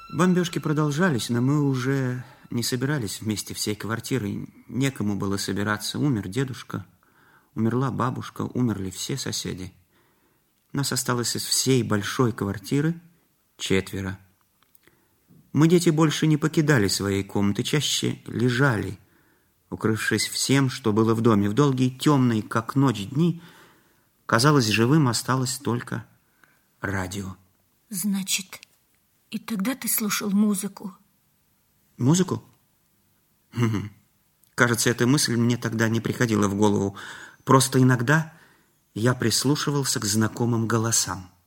Бомбежки продолжались, но мы уже не собирались вместе всей квартирой. Некому было собираться. Умер дедушка, умерла бабушка, умерли все соседи. Нас осталось из всей большой квартиры 4. Мы, дети, больше не покидали своей комнаты, чаще лежали, укрывшись всем, что было в доме. В долгие темные, как ночь, дни, казалось, живым осталось только радио. Значит, и тогда ты слушал музыку? Музыку? Кажется, эта мысль мне тогда не приходила в голову. Просто иногда я прислушивался к знакомым голосам.